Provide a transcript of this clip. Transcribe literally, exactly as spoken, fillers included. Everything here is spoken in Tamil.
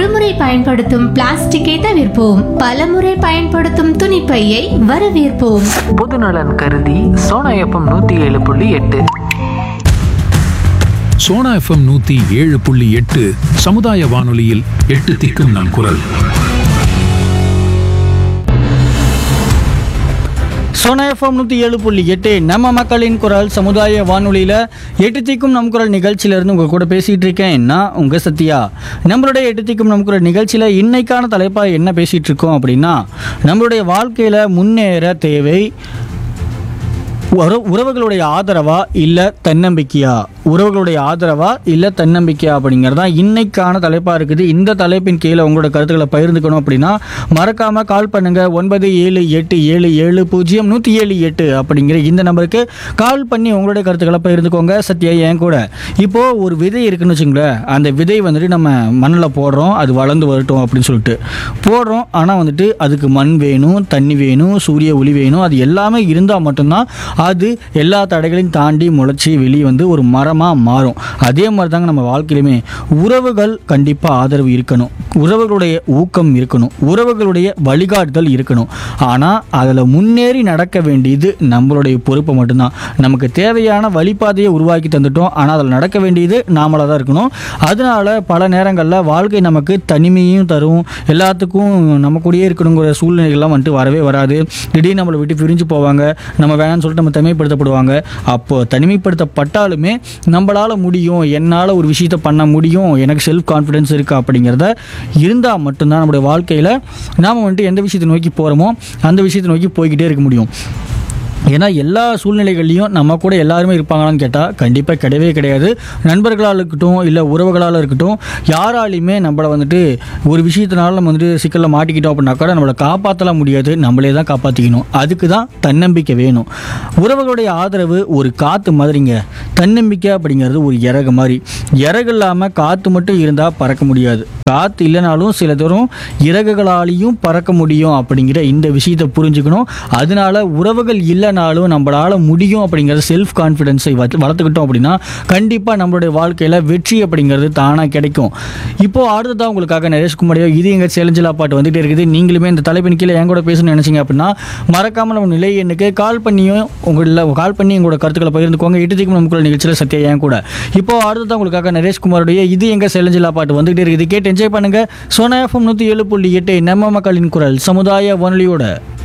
ஒருமுறை பயன்படுத்தும் பிளாஸ்டிக்கை தவிர்ப்போம். பலமுறை பயன்படுத்தும் துணிப்பையை வரவேற்போம். பொதுநலன் கருதி சோனா எஃப்எம் நூத்தி ஏழு புள்ளி எட்டு. சோனா எஃப்எம் நூத்தி ஏழு புள்ளி எட்டு சமுதாய வானொலியில் எட்டு திக்கும் நம் குரல். சோனா எஃப்எம் நூற்றி ஏழு புள்ளி எட்டு நம்ம மக்களின் குரல் சமுதாய வானொலியில் எட்டு திக்கும் நம் குரல் நிகழ்ச்சியிலேருந்து உங்கள் கூட பேசிகிட்டு இருக்கேன். நான் உங்கள் சத்யா. நம்மளுடைய எட்டு திக்கும் நம் குரல் நிகழ்ச்சியில் இன்னைக்கான தலைப்பாக என்ன பேசிகிட்டு இருக்கோம் அப்படின்னா, நம்மளுடைய வாழ்க்கையில் முன்னேற தேவை உறவுகளுடைய ஆதரவா இல்லை தன்னம்பிக்கையா, உறவுகளுடைய ஆதரவா இல்லை தன்னம்பிக்கையா அப்படிங்கிறதா இன்னைக்கான தலைப்பாக இருக்குது. இந்த தலைப்பின் கீழே உங்களோட கருத்துக்களை பகிர்ந்துக்கணும் அப்படின்னா மறக்காமல் கால் பண்ணுங்கள். ஒன்பது ஏழு எட்டு ஏழு ஏழு பூஜ்ஜியம் நூற்றி ஏழு எட்டு அப்படிங்கிற இந்த நம்பருக்கு கால் பண்ணி உங்களுடைய கருத்துக்களை பகிர்ந்துக்கோங்க. சத்யா என் கூட இப்போது ஒரு விதை இருக்குன்னு வச்சுங்களேன். அந்த விதை வந்துட்டு நம்ம மண்ணில் போடுறோம், அது வளர்ந்து வரட்டும் அப்படின்னு சொல்லிட்டு போடுறோம். ஆனால் வந்துட்டு அதுக்கு மண் வேணும், தண்ணி வேணும், சூரிய ஒளி வேணும். அது எல்லாமே இருந்தால் மட்டும்தான் அது எல்லா தடைகளையும் தாண்டி முளைச்சி வெளியே வந்து ஒரு மரமாக மாறும். அதே மாதிரி தாங்க நம்ம வாழ்க்கையிலுமே உறவுகள் கண்டிப்பாக ஆதரவு இருக்கணும், உறவுகளுடைய ஊக்கம் இருக்கணும், உறவுகளுடைய வழிகாட்டுதல் இருக்கணும். ஆனால் அதில் முன்னேறி நடக்க வேண்டியது நம்மளுடைய பொறுப்பு மட்டும்தான். நமக்கு தேவையான வழிபாதையை உருவாக்கி தந்துட்டோம், ஆனால் அதில் நடக்க வேண்டியது நாமளாக தான் இருக்கணும். அதனால பல நேரங்களில் வாழ்க்கை நமக்கு தனிமையும் தரும், எல்லாத்துக்கும் நம்ம கூடயே இருக்கணுங்கிற சூழ்நிலைகள்லாம் வந்துட்டு வரவே வராது. திடீர்னு நம்மளை விட்டு பிரிஞ்சு போவாங்க, நம்ம வேணாம்னு சொல்லிட்டு நம்ம தனிமைப்படுத்தப்படுவாங்க. அப்போ தனிமைப்படுத்தப்பட்டாலுமே நம்மளால் முடியும், என்னால் ஒரு விஷயத்தை பண்ண முடியும், எனக்கு செல்ஃப் கான்ஃபிடென்ஸ் இருக்குது அப்படிங்கிறத இருந்தால் மட்டும்தான் நம்மளுடைய வாழ்க்கையில் நாம் வந்துட்டு எந்த விஷயத்தை நோக்கி போகிறோமோ அந்த விஷயத்தை நோக்கி போய்கிட்டே இருக்க முடியும். ஏன்னா எல்லா சூழ்நிலைகள்லையும் நம்ம கூட எல்லாருமே இருப்பாங்களான்னு கேட்டால் கண்டிப்பாக கிடையவே கிடையாது. நண்பர்களால் இருக்கட்டும், இல்லை உறவுகளால் இருக்கட்டும், யாராலையுமே நம்மளை வந்துட்டு ஒரு விஷயத்தினால நம்ம வந்துட்டு சிக்கலில் மாட்டிக்கிட்டோம் அப்படின்னா கூட நம்மளை காப்பாற்றலாம் முடியாது, நம்மளே தான் காப்பாற்றிக்கணும். அதுக்கு தான் தன்னம்பிக்கை வேணும். உறவுகளுடைய ஆதரவு ஒரு காற்று மாதிரிங்க, தன்னம்பிக்கை அப்படிங்கிறது ஒரு இறகு மாதிரி. இறகு இல்லாமல் காற்று மட்டும் இருந்தால் பறக்க முடியாது, காற்று இல்லைனாலும் சில தூரம் இறகுகளாலையும் பறக்க முடியும் அப்படிங்கிற இந்த விஷயத்தை புரிஞ்சுக்கணும். அதனால உறவுகள் இல்லை நாளும் நம்மளால முடியும் அப்படிங்கிற செல்ஃப் கான்ஃபிடென்ஸை வளர்த்துக்கிட்டோம் அப்படின்னா கண்டிப்பாக நம்மளுடைய வாழ்க்கையில் வெற்றி அப்படிங்கிறது தானாக கிடைக்கும். இப்போது அடுத்ததான் உங்களுக்காக நரேஷ்குமாரியா இது எங்கள் சேலஞ்சிலா பாட்டு வந்துகிட்டே இருக்குது. நீங்களுமே இந்த தலைப்பின் கீழே என் கூட பேசணும்னு நினச்சிங்க அப்படின்னா மறக்காமல் நம்ம நிலை எண்ணுக்கு கால் பண்ணியும் உங்களில் கால் பண்ணி எங்களோட கருத்துக்களை பகிர்ந்துக்கோங்க. எட்டுத்திக்கும் நமக்குள்ள நிகழ்ச்சியில் சத்யா என் கூட. இப்போது அடுத்ததான் உங்களுக்காக நரேஷ்குமாருடைய இது எங்கள் சேலஞ்சிலா பாட்டு வந்துகிட்டே இருக்குது. கேட்டு என்ஜாய் பண்ணுங்கள். சோனா எஃப்எம் நூற்றி ஏழு புள்ளி எட்டு நம்ம மக்களின் குரல் சமுதாய வானொலியோட.